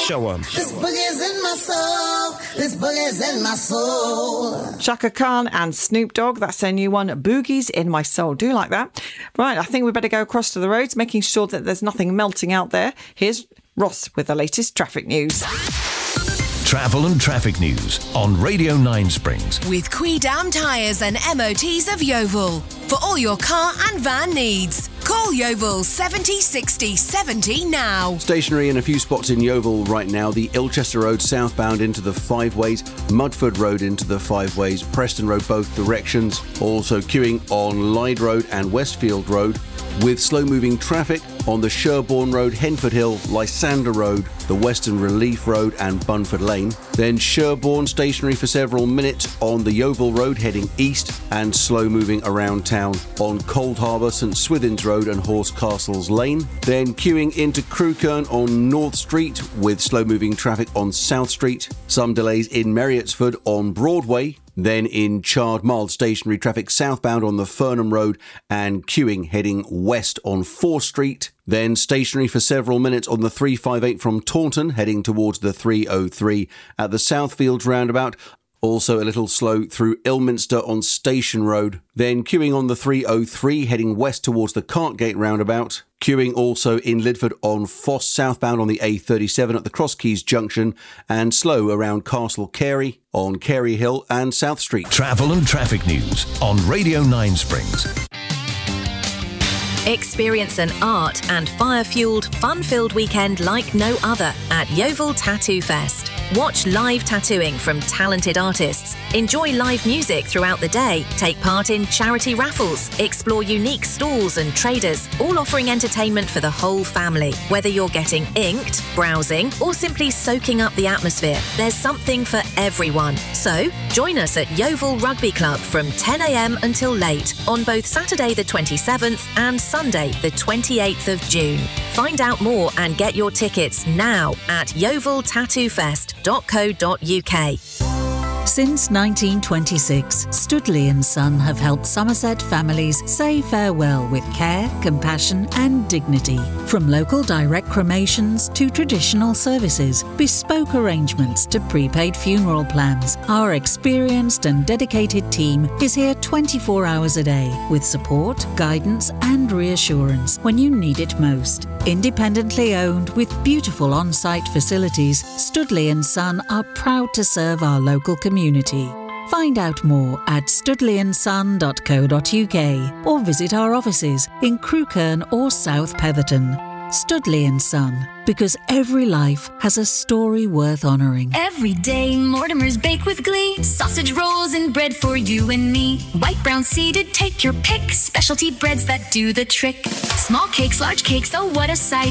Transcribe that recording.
Show 'em. This boogie's in my soul. This boogie's in my soul. Shaka Khan and Snoop Dogg, that's their new one, Boogie's in My Soul. Do you like that? Right, I think we better go across to the roads, making sure that there's nothing melting out there. Here's Ross with the latest traffic news. Travel and traffic news on Radio 9 Springs. With Quidam Tyres and MOTs of Yeovil. For all your car and van needs. Call Yeovil 70 60 70 now. Stationary in a few spots in Yeovil right now. The Ilchester Road southbound into the Five Ways, Mudford Road into the Five Ways, Preston Road both directions. Also queuing on Lyde Road and Westfield Road. With slow-moving traffic on the Sherborne Road, Henford Hill, Lysander Road, the Western Relief Road and Bunford Lane. Then Sherborne stationary for several minutes on the Yeovil Road heading east and slow-moving around town on Cold Harbour, St Swithin's Road and Horse Castles Lane. Then queuing into Crewkerne on North Street with slow-moving traffic on South Street. Some delays in Merriottsford on Broadway. Then in Chard, mild stationary traffic southbound on the Furnham Road and queuing heading west on 4th Street. Then stationary for several minutes on the 358 from Taunton heading towards the 303 at the Southfields roundabout. Also a little slow through Ilminster on Station Road. Then queuing on the 303 heading west towards the Cartgate roundabout. Queuing also in Lidford on Foss southbound on the A37 at the Cross Keys Junction and slow around Castle Carey on Carey Hill and South Street. Travel and traffic news on Radio 9 Springs. Experience an art and fire-fuelled, fun-filled weekend like no other at Yeovil Tattoo Fest. Watch live tattooing from talented artists, enjoy live music throughout the day, take part in charity raffles, explore unique stalls and traders, all offering entertainment for the whole family. Whether you're getting inked, browsing, or simply soaking up the atmosphere, there's something for everyone. So, join us at Yeovil Rugby Club from 10 a.m. until late on both Saturday the 27th and Sunday the 28th of June. Find out more and get your tickets now at yeoviltattoofest.co.uk. Since 1926, Studley & Son have helped Somerset families say farewell with care, compassion and dignity. From local direct cremations to traditional services, bespoke arrangements to prepaid funeral plans, our experienced and dedicated team is here 24 hours a day with support, guidance and reassurance when you need it most. Independently owned with beautiful on-site facilities, Studley & Son are proud to serve our local community. Find out more at studleyandson.co.uk or visit our offices in Crewkerne or South Petherton. Studley & Son, because every life has a story worth honouring. Every day, Mortimer's bake with glee. Sausage rolls and bread for you and me. White, brown, seeded, take your pick. Specialty breads that do the trick. Small cakes, large cakes, oh what a sight.